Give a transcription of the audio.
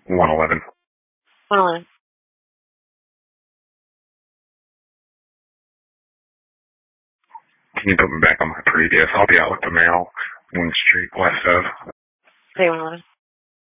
111. 111. Can you put me back on my previous? I'll be out with the mail, Wing Street, west of. Okay, 111.